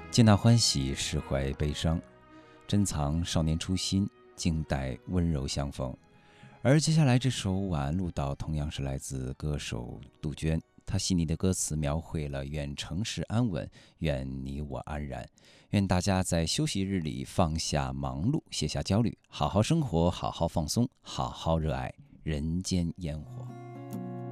皆纳欢喜，释怀悲伤，珍藏少年初心，静待温柔相逢。而接下来这首《晚安鹿岛》同样是来自歌手杜鹃，她细腻的歌词描绘了愿城市安稳，愿你我安然，愿大家在休息日里放下忙碌，卸下焦虑，好好生活，好好放松，好好热爱人间烟火。